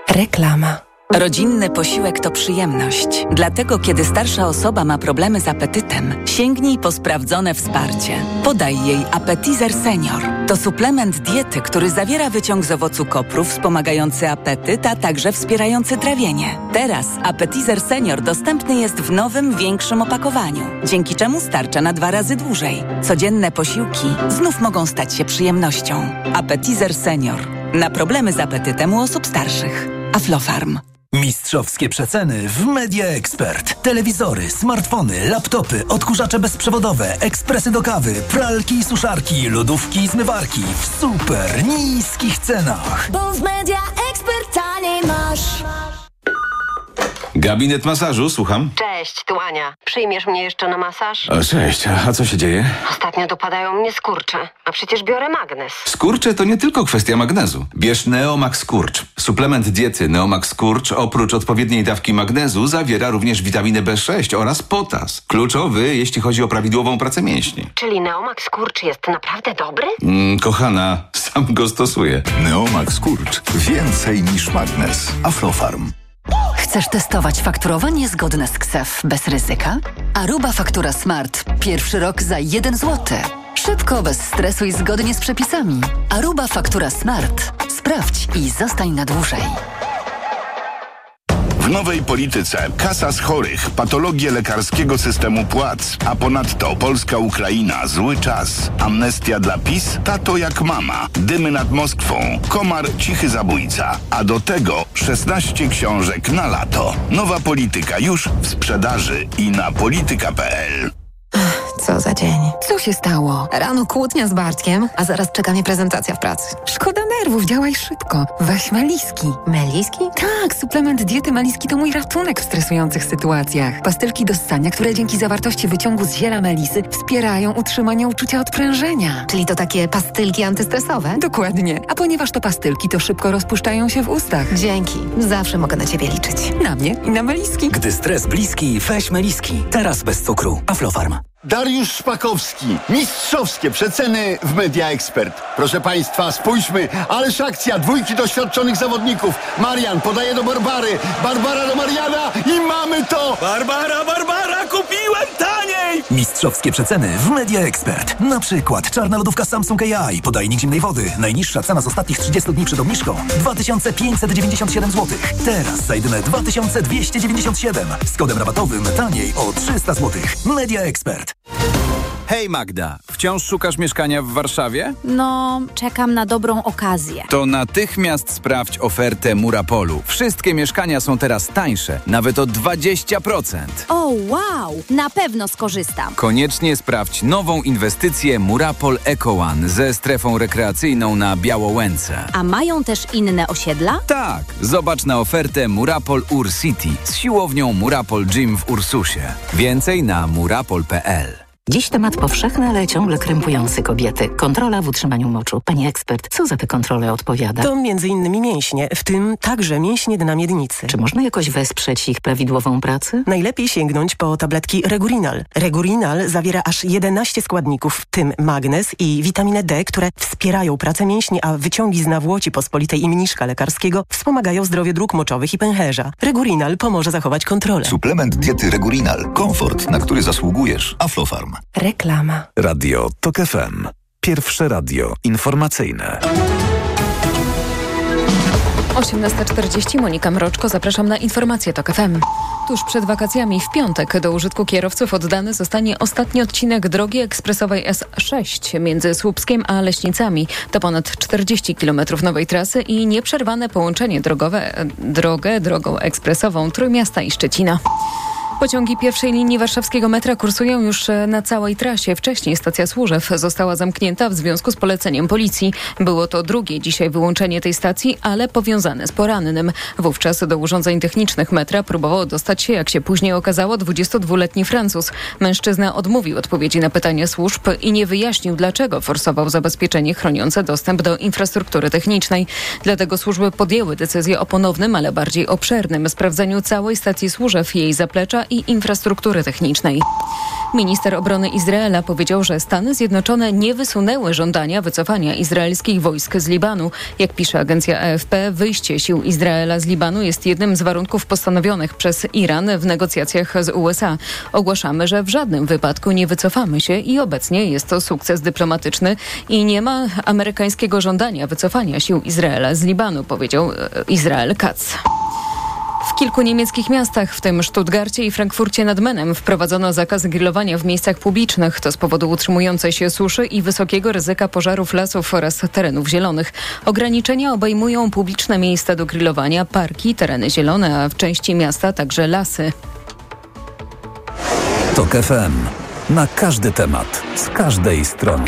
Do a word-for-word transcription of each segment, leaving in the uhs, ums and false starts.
Reklama. Rodzinny posiłek to przyjemność. Dlatego, kiedy starsza osoba ma problemy z apetytem, sięgnij po sprawdzone wsparcie. Podaj jej Appetizer Senior. To suplement diety, który zawiera wyciąg z owocu kopru wspomagający apetyt, a także wspierający trawienie. Teraz Appetizer Senior dostępny jest w nowym, większym opakowaniu, dzięki czemu starcza na dwa razy dłużej. Codzienne posiłki znów mogą stać się przyjemnością. Appetizer Senior. Na problemy z apetytem u osób starszych. Aflofarm. Mistrzowskie przeceny w Media Expert. Telewizory, smartfony, laptopy, odkurzacze bezprzewodowe, ekspresy do kawy, pralki i suszarki, lodówki i zmywarki w super niskich cenach. Bo w Media Expert taniej masz. Gabinet masażu, słucham. Cześć, tu Ania. Przyjmiesz mnie jeszcze na masaż? O, cześć, a co się dzieje? Ostatnio dopadają mnie skurcze, a przecież biorę magnes. Skurcze to nie tylko kwestia magnezu. Bierz Neomax Skurcz. Suplement diety Neomax Skurcz oprócz odpowiedniej dawki magnezu zawiera również witaminę B sześć oraz potas. Kluczowy, jeśli chodzi o prawidłową pracę mięśni. Czyli Neomax Skurcz jest naprawdę dobry? Mm, kochana, sam go stosuję. Neomax Skurcz. Więcej niż magnes. Aflofarm. Chcesz testować fakturowanie zgodne z K S E F bez ryzyka? Aruba Faktura Smart. Pierwszy rok za jeden złoty. Szybko, bez stresu i zgodnie z przepisami. Aruba Faktura Smart. Sprawdź i zostań na dłużej. W nowej polityce kasa z chorych, patologie lekarskiego systemu płac, a ponadto Polska-Ukraina, zły czas, amnestia dla PiS, tato jak mama, dymy nad Moskwą, komar, cichy zabójca, a do tego szesnaście książek na lato. Nowa polityka już w sprzedaży i na polityka kropka p l. Co za dzień. Co się stało? Rano kłótnia z Bartkiem, a zaraz czeka mnie prezentacja w pracy. Szkoda nerwów, działaj szybko. Weź Meliski. Meliski? Tak, suplement diety Meliski to mój ratunek w stresujących sytuacjach. Pastylki do ssania, które dzięki zawartości wyciągu z ziela melisy wspierają utrzymanie uczucia odprężenia. Czyli to takie pastylki antystresowe? Dokładnie. A ponieważ to pastylki, to szybko rozpuszczają się w ustach. Dzięki. Zawsze mogę na ciebie liczyć. Na mnie i na Meliski. Gdy stres bliski, weź Meliski. Teraz bez cukru. Aflofarm. Dariusz Szpakowski. Mistrzowskie przeceny w Media Expert. Proszę Państwa, spójrzmy, ależ akcja dwójki doświadczonych zawodników. Marian podaje do Barbary, Barbara do Mariana i mamy to! Barbara, Barbara, kupiłem taniej! Mistrzowskie przeceny w Media Expert. Na przykład czarna lodówka Samsung A I, podajnik zimnej wody. Najniższa cena z ostatnich trzydziestu dni przed obniżką dwa tysiące pięćset dziewięćdziesiąt siedem złotych. Teraz za jedyne dwa tysiące dwieście dziewięćdziesiąt siedem. Z kodem rabatowym taniej o trzysta złotych. Media Expert. Hej Magda, wciąż szukasz mieszkania w Warszawie? No, czekam na dobrą okazję. To natychmiast sprawdź ofertę Murapolu. Wszystkie mieszkania są teraz tańsze, nawet o dwadzieścia procent. O, wow! Na pewno skorzystam. Koniecznie sprawdź nową inwestycję Murapol Eco One ze strefą rekreacyjną na Białołęce. A mają też inne osiedla? Tak, zobacz na ofertę Murapol Ur City z siłownią Murapol Gym w Ursusie. Więcej na murapol kropka p l. Dziś temat powszechny, ale ciągle krępujący kobiety. Kontrola w utrzymaniu moczu. Pani ekspert, co za te kontrole odpowiada? To między innymi mięśnie, w tym także mięśnie dna miednicy. Czy można jakoś wesprzeć ich prawidłową pracę? Najlepiej sięgnąć po tabletki Regurinal. Regurinal zawiera aż jedenaście składników, w tym magnez i witaminę D, które wspierają pracę mięśni, a wyciągi z nawłoci pospolitej i mniszka lekarskiego wspomagają zdrowie dróg moczowych i pęcherza. Regurinal pomoże zachować kontrolę. Suplement diety Regurinal. Komfort, na który zasługujesz. Aflofarm. Reklama. Radio TOK F M. Pierwsze radio informacyjne. osiemnasta czterdzieści, Monika Mroczko, zapraszam na informacje TOK F M. Tuż przed wakacjami w piątek do użytku kierowców oddany zostanie ostatni odcinek drogi ekspresowej S sześć między Słupskiem a Leśnicami. To ponad czterdzieści kilometrów nowej trasy i nieprzerwane połączenie drogowe, drogę drogą ekspresową Trójmiasta i Szczecina. Pociągi pierwszej linii warszawskiego metra kursują już na całej trasie. Wcześniej stacja Służew została zamknięta w związku z poleceniem policji. Było to drugie dzisiaj wyłączenie tej stacji, ale powiązane z porannym. Wówczas do urządzeń technicznych metra próbował dostać się, jak się później okazało, dwudziestodwuletni Francuz. Mężczyzna odmówił odpowiedzi na pytania służb i nie wyjaśnił, dlaczego forsował zabezpieczenie chroniące dostęp do infrastruktury technicznej. Dlatego służby podjęły decyzję o ponownym, ale bardziej obszernym sprawdzeniu całej stacji Służew, jej zaplecza i infrastruktury technicznej. Minister obrony Izraela powiedział, że Stany Zjednoczone nie wysunęły żądania wycofania izraelskich wojsk z Libanu. Jak pisze agencja A F P, wyjście sił Izraela z Libanu jest jednym z warunków postanowionych przez Iran w negocjacjach z U S A. Ogłaszamy, że w żadnym wypadku nie wycofamy się i obecnie jest to sukces dyplomatyczny i nie ma amerykańskiego żądania wycofania sił Izraela z Libanu, powiedział Israel Katz. W kilku niemieckich miastach, w tym Stuttgarcie i Frankfurcie nad Menem, wprowadzono zakaz grillowania w miejscach publicznych. To z powodu utrzymującej się suszy i wysokiego ryzyka pożarów lasów oraz terenów zielonych. Ograniczenia obejmują publiczne miejsca do grillowania, parki, tereny zielone, a w części miasta także lasy. TOK F M. Na każdy temat, z każdej strony.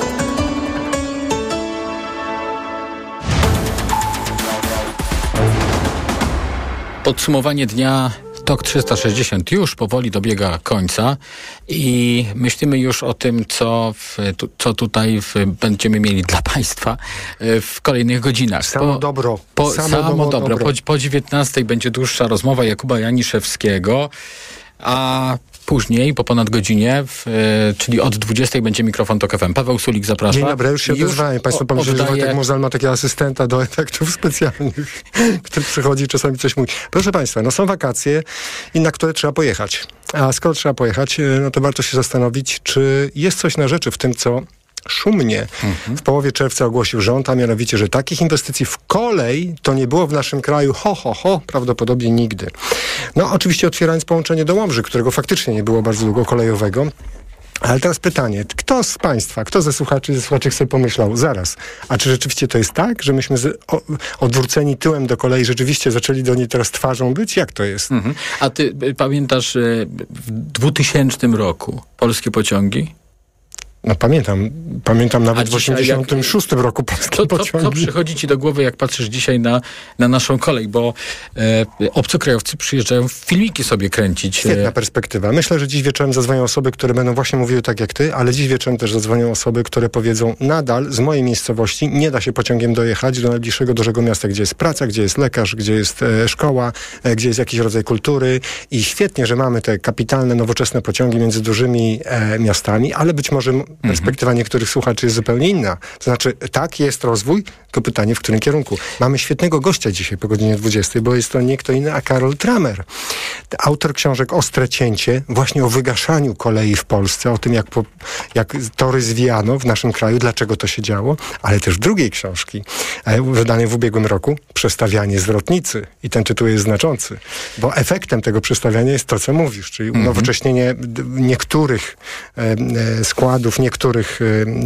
Podsumowanie dnia TOK trzysta sześćdziesiąt już powoli dobiega końca i myślimy już o tym, co, w, tu, co tutaj w, będziemy mieli dla Państwa w kolejnych godzinach. Samo po, dobro. Po, samo, samo dobro. dobro. Po, po dziewiętnastej będzie dłuższa rozmowa Jakuba Janiszewskiego, a później, po ponad godzinie, w, y, czyli od dwudziestej będzie mikrofon TOK F M. Paweł Sulik zaprasza. Dzień dobry, już się odezwałem. Państwo pomyśleli, oddaję... że Wojtek Muzal ma takiego asystenta do efektów specjalnych, który przychodzi i czasami coś mówi. Proszę Państwa, no są wakacje i na które trzeba pojechać. A skoro trzeba pojechać, no to warto się zastanowić, czy jest coś na rzeczy w tym, co szumnie mhm. w połowie czerwca ogłosił rząd, a mianowicie, że takich inwestycji w kolej to nie było w naszym kraju ho, ho, ho, prawdopodobnie nigdy. No oczywiście otwierając połączenie do Łomży, którego faktycznie nie było bardzo długo kolejowego. Ale teraz pytanie, kto z Państwa, kto ze słuchaczy ze słuchaczy sobie pomyślał, zaraz, a czy rzeczywiście to jest tak, że myśmy z, o, odwróceni tyłem do kolei rzeczywiście zaczęli do niej teraz twarzą być? Jak to jest? Mhm. A ty y, pamiętasz y, w dwutysięcznym roku polskie pociągi? No pamiętam, pamiętam nawet w osiemdziesiątym szóstym roku polskie to, pociągi. To, to przychodzi ci do głowy, jak patrzysz dzisiaj na, na naszą kolej, bo e, obcokrajowcy przyjeżdżają filmiki sobie kręcić. Świetna perspektywa. Myślę, że dziś wieczorem zadzwonią osoby, które będą właśnie mówiły tak jak ty, ale dziś wieczorem też zadzwonią osoby, które powiedzą, nadal z mojej miejscowości nie da się pociągiem dojechać do najbliższego dużego miasta, gdzie jest praca, gdzie jest lekarz, gdzie jest e, szkoła, e, gdzie jest jakiś rodzaj kultury i świetnie, że mamy te kapitalne, nowoczesne pociągi między dużymi e, miastami, ale być może perspektywa niektórych słuchaczy jest zupełnie inna. To znaczy, tak, jest rozwój, tylko pytanie, w którym kierunku. Mamy świetnego gościa dzisiaj po godzinie dwudziestej, bo jest to nie kto inny, a Karol Tramer. Autor książek Ostre cięcie, właśnie o wygaszaniu kolei w Polsce, o tym, jak, po, jak tory zwijano w naszym kraju, dlaczego to się działo, ale też drugiej książki, wydanej w ubiegłym roku, Przestawianie zwrotnicy. I ten tytuł jest znaczący, bo efektem tego przestawiania jest to, co mówisz, czyli unowocześnienie niektórych e, składów, niektórych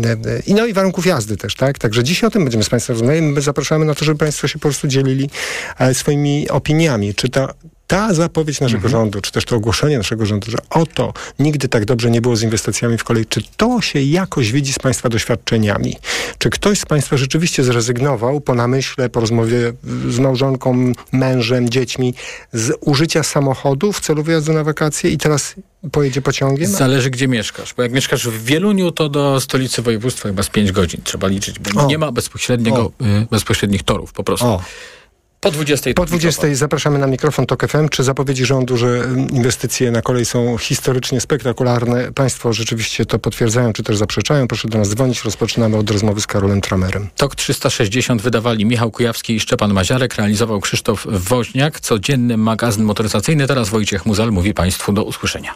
e, no i warunków jazdy też, tak? Także dzisiaj o tym będziemy z Państwem rozmawiać. My zapraszamy na to, żeby Państwo się po prostu dzielili e, swoimi opiniami. Czy ta Ta zapowiedź naszego mhm. rządu, czy też to ogłoszenie naszego rządu, że oto nigdy tak dobrze nie było z inwestycjami w kolej, czy to się jakoś widzi z Państwa doświadczeniami? Czy ktoś z Państwa rzeczywiście zrezygnował po namyśle, po rozmowie z małżonką, mężem, dziećmi z użycia samochodu w celu wyjazdu na wakacje i teraz pojedzie pociągiem? Zależy, gdzie mieszkasz. Bo jak mieszkasz w Wieluniu, to do stolicy województwa chyba z pięć godzin trzeba liczyć, bo o. nie ma bezpośredniego, y, bezpośrednich torów po prostu. O. Po dwudziestej. Po dwudziestej zapraszamy na mikrofon TOK F M. Czy zapowiedzi rządu, że inwestycje na kolej są historycznie spektakularne? Państwo rzeczywiście to potwierdzają, czy też zaprzeczają? Proszę do nas dzwonić. Rozpoczynamy od rozmowy z Karolem Tramerem. TOK trzysta sześćdziesiąt wydawali Michał Kujawski i Szczepan Maziarek. Realizował Krzysztof Woźniak. Codzienny magazyn motoryzacyjny. Teraz Wojciech Muzal mówi Państwu do usłyszenia.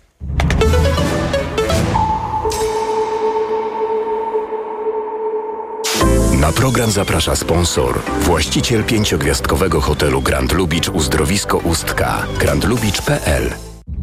Na program zaprasza sponsor, właściciel pięciogwiazdkowego hotelu Grand Lubicz Uzdrowisko Ustka, grand lubicz kropka p l.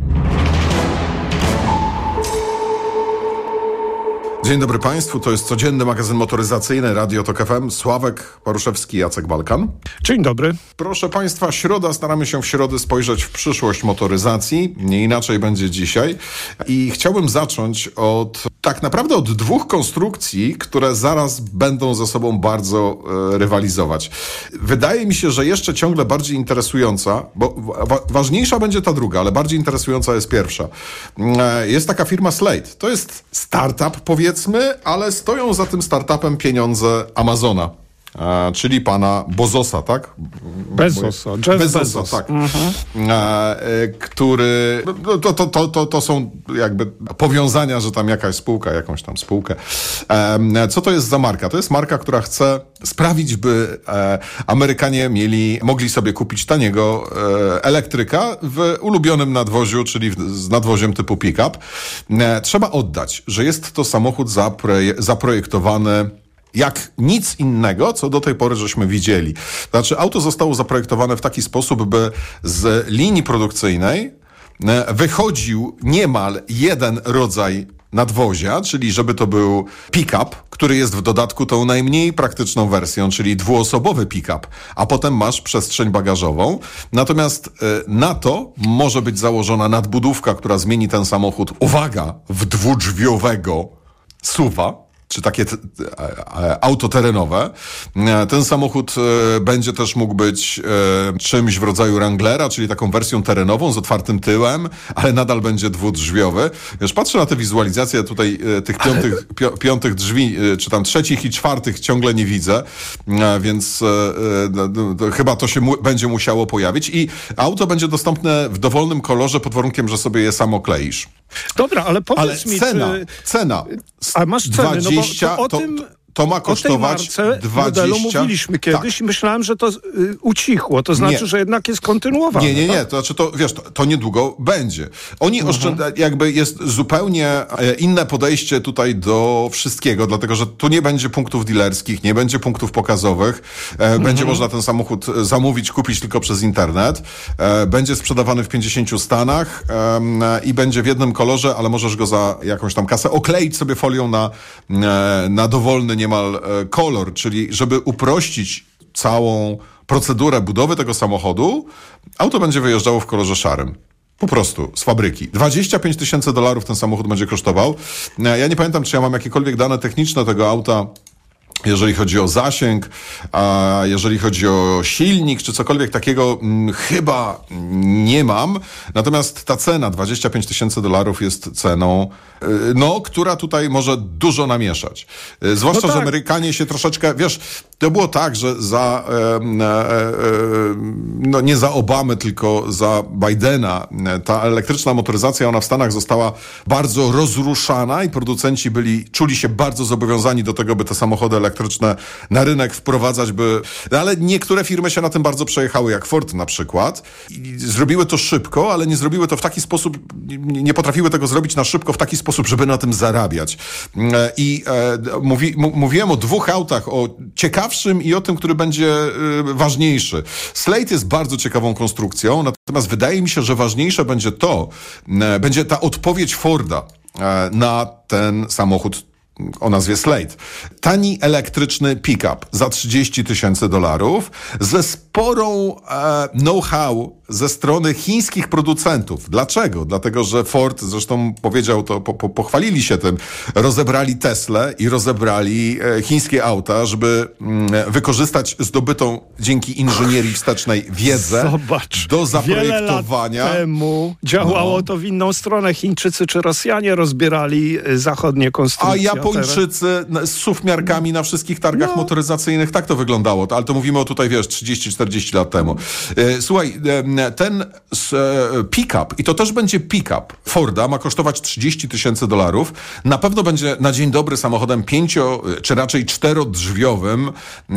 Dzień dobry Państwu, to jest codzienny magazyn motoryzacyjny Radio TOK F M. Sławek Paruszewski, Jacek Balkan. Dzień dobry. Proszę Państwa, środa, staramy się w środę spojrzeć w przyszłość motoryzacji. Nie inaczej będzie dzisiaj. I chciałbym zacząć od, tak naprawdę od dwóch konstrukcji, które zaraz będą ze sobą bardzo e, rywalizować. Wydaje mi się, że jeszcze ciągle bardziej interesująca, bo wa- ważniejsza będzie ta druga, ale bardziej interesująca jest pierwsza. E, jest taka firma Slate. To jest startup, powiedzmy, ale stoją za tym startupem pieniądze Amazona, e, czyli pana Bozosa, tak? Bezosa, Jeff Bezosa, Bezos. tak. Mhm. E, e, który, no, to, to, to, to, to są jakby powiązania, że tam jakaś spółka, jakąś tam spółkę. E, co to jest za marka? To jest marka, która chce sprawić, by e, Amerykanie mieli, mogli sobie kupić taniego e, elektryka w ulubionym nadwoziu, czyli w, z nadwoziem typu pick-up. E, trzeba oddać, że jest to samochód zaproje, zaprojektowany jak nic innego, co do tej pory żeśmy widzieli. Znaczy, auto zostało zaprojektowane w taki sposób, by z linii produkcyjnej wychodził niemal jeden rodzaj nadwozia, czyli żeby to był pick-up, który jest w dodatku tą najmniej praktyczną wersją, czyli dwuosobowy pick-up, a potem masz przestrzeń bagażową. Natomiast na to może być założona nadbudówka, która zmieni ten samochód, uwaga, w dwudrzwiowego suwa, czy takie t- t- auto terenowe. Ten samochód e, będzie też mógł być e, czymś w rodzaju Wranglera, czyli taką wersją terenową z otwartym tyłem, ale nadal będzie dwudrzwiowy. Wiesz, patrzę na tę wizualizację tutaj e, tych piątych, pi- piątych drzwi, e, czy tam trzecich i czwartych ciągle nie widzę, e, więc e, e, chyba to się mu- będzie musiało pojawić i auto będzie dostępne w dowolnym kolorze pod warunkiem, że sobie je samo kleisz. Dobra, ale powiedz ale mi, cena, czy... cena. A masz ceny, dwadzieścia, no bo to o to, tym... To ma kosztować o tej marce dwadzieścia. modelu mówiliśmy kiedyś tak. I myślałem, że to y, ucichło. To znaczy, nie. że jednak jest kontynuowane. Nie, nie, nie. Tak? To znaczy, to wiesz, to, to niedługo będzie. Oni mhm. oszczędzają, jakby jest zupełnie e, inne podejście tutaj do wszystkiego, dlatego, że tu nie będzie punktów dealerskich, nie będzie punktów pokazowych. E, mhm. Będzie można ten samochód zamówić, kupić tylko przez internet. E, będzie sprzedawany w pięćdziesięciu stanach e, i będzie w jednym kolorze, ale możesz go za jakąś tam kasę okleić sobie folią na, e, na dowolny niemal e, kolor. Kolor, czyli żeby uprościć całą procedurę budowy tego samochodu, auto będzie wyjeżdżało w kolorze szarym. Po prostu, z fabryki. dwadzieścia pięć tysięcy dolarów ten samochód będzie kosztował. Ja nie pamiętam, czy ja mam jakiekolwiek dane techniczne tego auta, jeżeli chodzi o zasięg, a jeżeli chodzi o silnik, czy cokolwiek takiego, hmm, chyba nie mam. Natomiast ta cena, dwadzieścia pięć tysięcy dolarów, jest ceną, no, która tutaj może dużo namieszać. Zwłaszcza, no tak. że Amerykanie się troszeczkę, wiesz, to było tak, że za, e, e, e, no nie za Obamy, tylko za Bidena, ta elektryczna motoryzacja, ona w Stanach została bardzo rozruszana i producenci byli, czuli się bardzo zobowiązani do tego, by te samochody elektryczne na rynek wprowadzać, by, no ale niektóre firmy się na tym bardzo przejechały, jak Ford na przykład. I zrobiły to szybko, ale nie zrobiły to w taki sposób, nie, nie potrafiły tego zrobić na szybko w taki sposób, żeby na tym zarabiać. I e, mówi, m- mówiłem o dwóch autach, o ciekawszym i o tym, który będzie e, ważniejszy. Slate jest bardzo ciekawą konstrukcją, natomiast wydaje mi się, że ważniejsze będzie to, e, będzie ta odpowiedź Forda e, na ten samochód o nazwie Slate. Tani elektryczny pick-up za trzydzieści tysięcy dolarów ze sporą e, know-how ze strony chińskich producentów. Dlaczego? Dlatego, że Ford, zresztą powiedział to, po, po, pochwalili się tym, rozebrali Teslę i rozebrali e, chińskie auta, żeby mm, wykorzystać zdobytą dzięki inżynierii wstecznej wiedzę Zobacz, do zaprojektowania. Wiele lat temu działało no. to w inną stronę. Chińczycy czy Rosjanie rozbierali zachodnie konstrukcje. A Japończycy z suwmiarkami na wszystkich targach no. motoryzacyjnych, tak to wyglądało. Ale to mówimy o tutaj, wiesz, trzydzieści czterdzieści lat temu. Słuchaj, ten pick-up, i to też będzie pick-up Forda, ma kosztować trzydzieści tysięcy dolarów. Na pewno będzie na dzień dobry samochodem pięcio, czy raczej czterodrzwiowym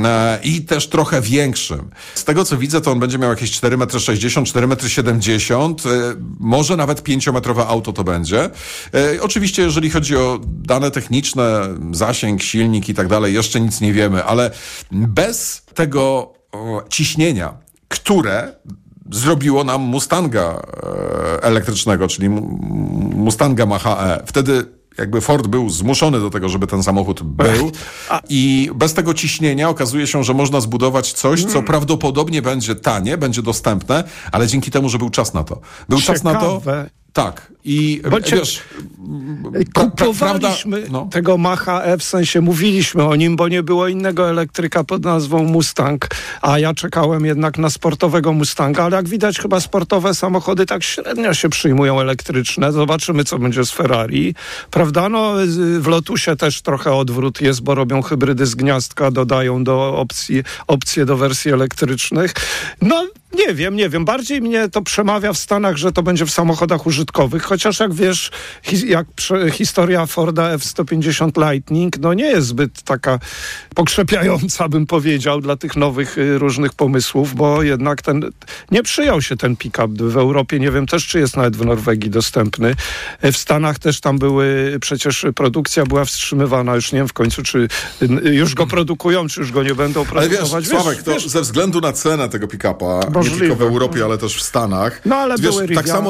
i też trochę większym. Z tego, co widzę, to on będzie miał jakieś cztery metry sześćdziesiąt, cztery metry siedemdziesiąt, może nawet pięciometrowe auto to będzie. Oczywiście, jeżeli chodzi o dane techniczne, zasięg, silnik i tak dalej, jeszcze nic nie wiemy, ale bez tego o, ciśnienia, które zrobiło nam Mustanga e, elektrycznego, czyli Mustanga Mach-E. Wtedy jakby Ford był zmuszony do tego, żeby ten samochód był i bez tego ciśnienia okazuje się, że można zbudować coś, co prawdopodobnie będzie tanie, będzie dostępne, ale dzięki temu, że był czas na to. Był Ciekawe. czas na to, tak, I Bo wiesz, kupowaliśmy prawda, no. tego Macha-E, w sensie mówiliśmy o nim, bo nie było innego elektryka pod nazwą Mustang, a ja czekałem jednak na sportowego Mustanga, ale jak widać chyba sportowe samochody tak średnio się przyjmują elektryczne. Zobaczymy, co będzie z Ferrari. Prawda? No, w Lotusie też trochę odwrót jest, bo robią hybrydy z gniazdka, dodają do opcji, opcje do wersji elektrycznych. No, nie wiem, nie wiem. Bardziej mnie to przemawia w Stanach, że to będzie w samochodach użytkowych, chociaż jak wiesz, his, jak prze, historia Forda F sto pięćdziesiąt Lightning, no nie jest zbyt taka pokrzepiająca, bym powiedział, dla tych nowych y, różnych pomysłów, bo jednak ten, nie przyjął się ten pick-up w Europie, nie wiem też, czy jest nawet w Norwegii dostępny. W Stanach też tam były, przecież produkcja była wstrzymywana, już nie wiem w końcu, czy y, już go produkują, czy już go nie będą produkować. Ale wiesz, Sławek, to wiesz, ze względu na cenę tego pick-upa, Możliwe. nie tylko w Europie, ale też w Stanach. No ale wiesz, były tak samo